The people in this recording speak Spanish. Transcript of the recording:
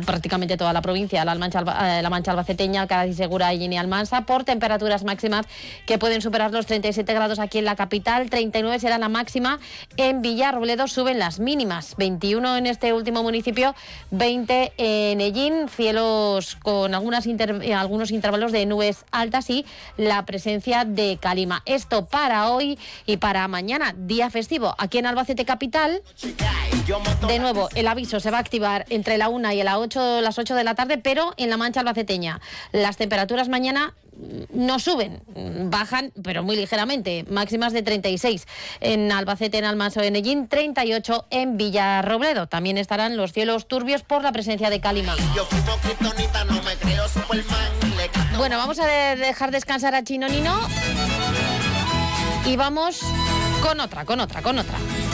prácticamente toda la provincia, la Mancha albaceteña, Alcaraz y Segura y Almansa, por temperaturas máximas que pueden superar los 37 grados aquí en la capital. 39 será la máxima en Villarrobledo, suben las mínimas, 21 en este último municipio, 20 en Ellín, cielos con algunos intervalos de nubes altas y la presencia de calima. Esto para hoy y para mañana, día festivo aquí en Albacete capital. De nuevo, el aviso se va a activar entre la 1 y las 8 de la tarde, pero en la Mancha albaceteña las temperaturas mañana no suben, bajan, pero muy ligeramente, máximas de 36 en Albacete, en Almansa o en Ellín, 38 en Villarrobledo. También estarán los cielos turbios por la presencia de calima. Bueno, vamos a dejar descansar a Chino Nino y vamos con otra.